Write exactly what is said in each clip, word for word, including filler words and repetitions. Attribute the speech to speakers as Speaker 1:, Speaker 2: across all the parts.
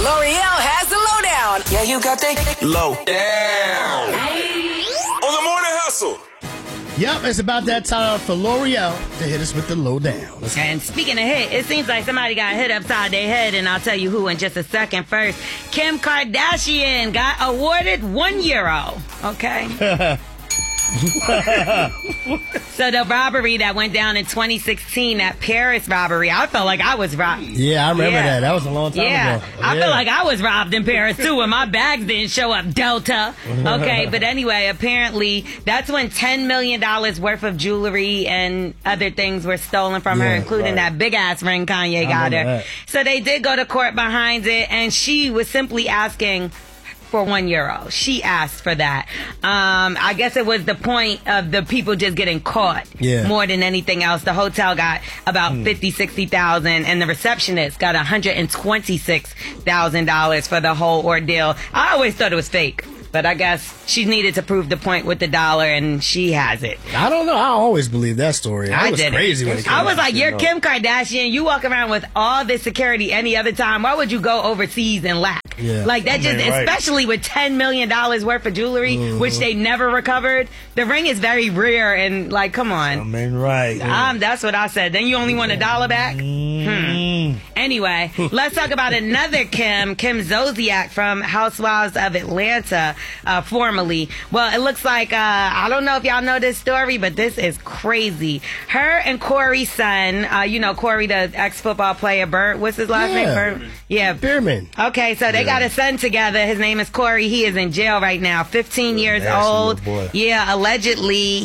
Speaker 1: L'Oreal has the lowdown. Yeah, you got that low down.
Speaker 2: On the Morning Hustle.
Speaker 3: Yep, it's about that time for L'Oreal to hit us with the lowdown.
Speaker 4: And speaking of hit, it seems like somebody got hit upside their head, and I'll tell you who in just a second. First, Kim Kardashian got awarded one euro. Okay. So the robbery that went down in twenty sixteen, that Paris robbery, I felt like I was robbed.
Speaker 3: Yeah, I remember yeah. that. That was a long time
Speaker 4: yeah.
Speaker 3: ago.
Speaker 4: I
Speaker 3: yeah.
Speaker 4: feel like I was robbed in Paris too, and my bags didn't show up. Delta. Okay, but anyway, apparently that's when ten million dollars worth of jewelry and other things were stolen from yeah, her, including right. that big ass ring Kanye I got her. That. So they did go to court behind it, and she was simply asking for one euro. She asked for that. Um, I guess it was the point of the people just getting caught
Speaker 3: yeah.
Speaker 4: more than anything else. The hotel got about hmm. fifty, sixty thousand, and the receptionist got one hundred twenty-six thousand dollars for the whole ordeal. I always thought it was fake, but I guess she needed to prove the point with the dollar, and she has it.
Speaker 3: I don't know. I always believed that story. That
Speaker 4: I
Speaker 3: was
Speaker 4: did
Speaker 3: crazy when it came
Speaker 4: I was
Speaker 3: out.
Speaker 4: like, you're
Speaker 3: know.
Speaker 4: Kim Kardashian. You walk around with all this security any other time. Why would you go overseas and lack?
Speaker 3: Yeah.
Speaker 4: Like, that
Speaker 3: I
Speaker 4: just,
Speaker 3: mean, right.
Speaker 4: especially with ten million dollars worth of jewelry, mm-hmm. which they never recovered. The ring is very rare, and, like, come on.
Speaker 5: I mean, right.
Speaker 4: Um, that's what I said. Then you only want a dollar back?
Speaker 5: Mm-hmm.
Speaker 4: Hmm. Anyway, let's talk about another Kim, Kim Zolciak from Housewives of Atlanta, uh, formerly. Well, it looks like, uh, I don't know if y'all know this story, but this is crazy. Her and Corey's son, uh, you know, Corey, the ex-football player, Bert, what's his last
Speaker 3: yeah.
Speaker 4: name? Bert? Yeah.
Speaker 3: Bierman.
Speaker 4: Okay, so they yeah. got a son together. His name is Corey. He is in jail right now, fifteen years old. Yeah, allegedly,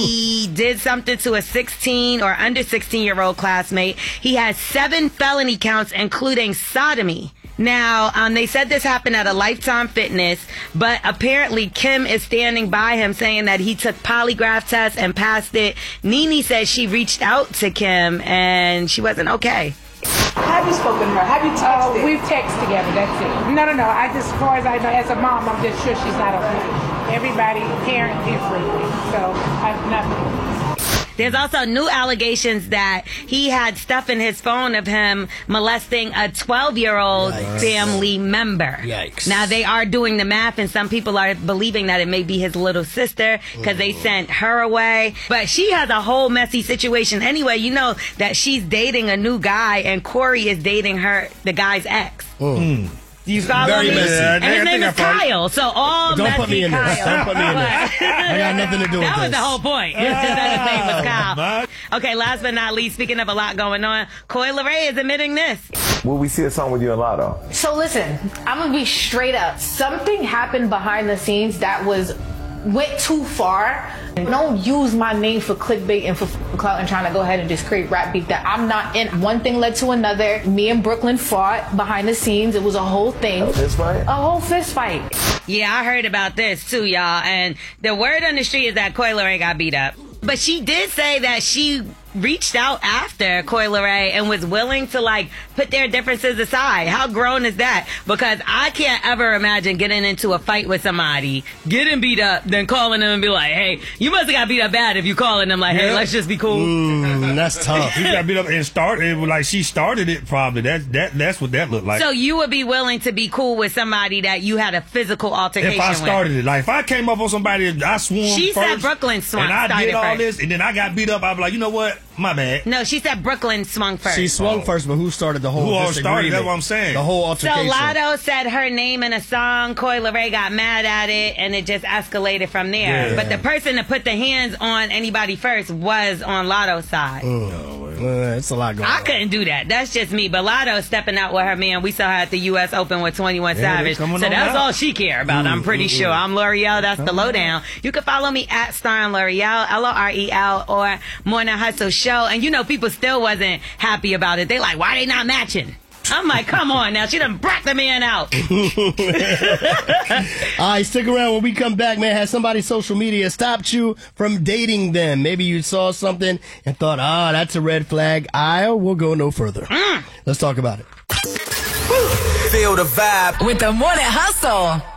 Speaker 4: he did something to a sixteen or under sixteen-year-old classmate. He has seven felony counts, including sodomy. Now, um, they said this happened at a Lifetime Fitness, but apparently Kim is standing by him saying that he took polygraph tests and passed it. Nene says she reached out to Kim and she wasn't okay.
Speaker 6: Have you spoken to her? Have you texted?
Speaker 7: Uh, we've texted together, that's it. No, no, no. I just, as far as I know, as a mom, I'm just sure she's not okay. Everybody, parent differently. So, I've nothing.
Speaker 4: There's also new allegations that he had stuff in his phone of him molesting a twelve-year-old Yikes. family member.
Speaker 3: Yikes.
Speaker 4: Now, they are doing the math, and some people are believing that it may be his little sister because they sent her away. But she has a whole messy situation. Anyway, you know that she's dating a new guy, and Corey is dating her, the guy's ex.
Speaker 3: Mm.
Speaker 4: You follow
Speaker 3: Very
Speaker 4: me?
Speaker 3: messy.
Speaker 4: And his
Speaker 5: I
Speaker 4: name is Kyle. So all
Speaker 3: Don't
Speaker 4: messy
Speaker 3: put me in
Speaker 4: Kyle.
Speaker 3: this. Don't put me in this. I got nothing to do with
Speaker 4: That
Speaker 3: this.
Speaker 4: was the whole point. That his name was Kyle. Okay, last but not least, speaking of a lot going on, Coi Leray is admitting this.
Speaker 8: Will we see a song with you and Lotto?
Speaker 9: So listen, I'm gonna be straight up. Something happened behind the scenes that was went too far. Don't use my name for clickbait and for clout and trying to go ahead and just create rap beef that I'm not in. One thing led to another. Me and Brooklyn fought behind the scenes. It was a whole thing.
Speaker 8: A fist fight?
Speaker 9: A whole fist fight.
Speaker 4: Yeah, I heard about this too, y'all. And the word on the street is that Coi Leray got beat up. But she did say that she reached out after Coi Leray and was willing to, like, put their differences aside. How grown is that? Because I can't ever imagine getting into a fight with somebody, getting beat up, then calling them and be like, hey, you must have got beat up bad if you calling them like, hey, yeah. let's just be cool.
Speaker 3: Mm, that's tough.
Speaker 5: He got beat up and started, like she started it probably. That, that, that's what that looked like.
Speaker 4: So you would be willing to be cool with somebody that you had a physical altercation with?
Speaker 5: If I started with. it. Like, if I came up on somebody, I swung
Speaker 4: She
Speaker 5: first,
Speaker 4: said Brooklyn swung
Speaker 5: and I did all
Speaker 4: first.
Speaker 5: this, and then I got beat up, I'd be like, you know what? My bad.
Speaker 4: No, she said Brooklyn swung first.
Speaker 3: She swung oh. first, but who started the whole
Speaker 5: Who all
Speaker 3: disagreement?
Speaker 5: started? That's what I'm saying.
Speaker 3: The whole altercation.
Speaker 4: So Lotto said her name in a song. Coi Leray got mad at it, and it just escalated from there.
Speaker 3: Yeah.
Speaker 4: But the person that put the hands on anybody first was on Lotto's side.
Speaker 3: Mm. Uh, it's a lot going
Speaker 4: I
Speaker 3: on.
Speaker 4: couldn't do that. That's just me. But Lotto's stepping out with her man. We saw her at the U S Open with twenty-one
Speaker 5: yeah,
Speaker 4: Savage. So that's
Speaker 5: out.
Speaker 4: all she care about, mm, I'm pretty mm, sure. Mm. I'm L'Oreal. That's the lowdown. You can follow me at Star and L'Oreal, L O R E L, or Morning Hustle Show. And you know, people still wasn't happy about it. They like, why they not matching? I'm like, come on now. She done brought the man out.
Speaker 3: All right, stick around. When we come back, man, has somebody's social media stopped you from dating them? Maybe you saw something and thought, ah, oh, that's a red flag. I will go no further. Mm. Let's talk about it.
Speaker 1: Feel the vibe with the Morning Hustle.